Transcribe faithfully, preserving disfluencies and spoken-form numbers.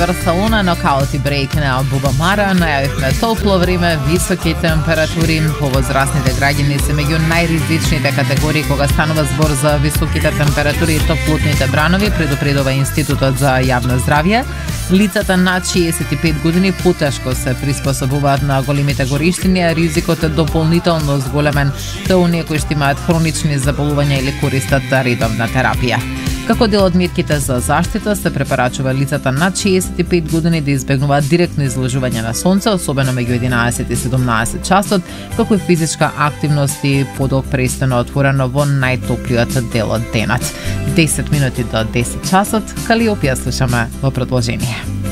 Барселона, нокаут и брејк на Буба Мара, најавивме топло време, високи температури, повозрасните граѓани се меѓу најризичните категории кога станува збор за високите температури и топлотните бранови, предупредува Институтот за јавно здравје. Лицата над шеесет и пет години потешко се приспособуваат на големите гориштини, а ризикот е дополнително зголемен за оние кои што имаат хронични заболувања или користат редовна терапија. Како дел од мерките за заштита се препорачува лицата над шеесет и пет години да избегнуваат директно изложување на сонце, особено меѓу единаесет и седумнаесет часот, како и физичка активност и подолг престано отворено во најтоплиот дел од денот. десет минути до десет часот, Калиопија слушаме во продолжение.